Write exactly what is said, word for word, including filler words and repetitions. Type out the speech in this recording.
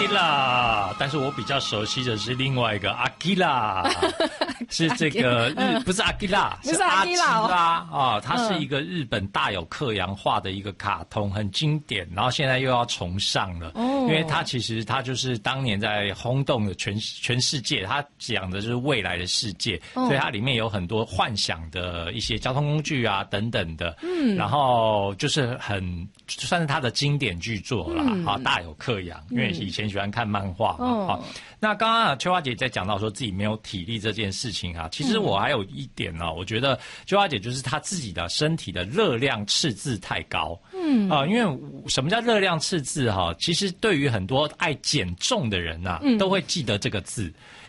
Akira， 但是我比较熟悉的是另外一个 Akira， 是这个日不是 Akira， 是阿基拉啊，它是一个日本大有克洋画的一个卡通，很经典，然后现在又要重上了，因为它其实它就是当年在轰动的全全世界，它讲的就是未来的世界，所以它里面有很多幻想的一些交通工具啊等等的，嗯，然后就是很算是它的经典巨作啦，啊、嗯，大有克洋，因为以前喜欢看漫画嘛，嗯、好，那刚刚秋花姐在讲到说自己没有体力这件事情啊，其实我还有一点呢、哦，我觉得秋花姐就是她自己的身体的热量赤字太高，嗯啊、呃，因为什么叫热量赤字哈、啊？其实对于很多爱减重的人呐、啊，嗯、都会记得这个字。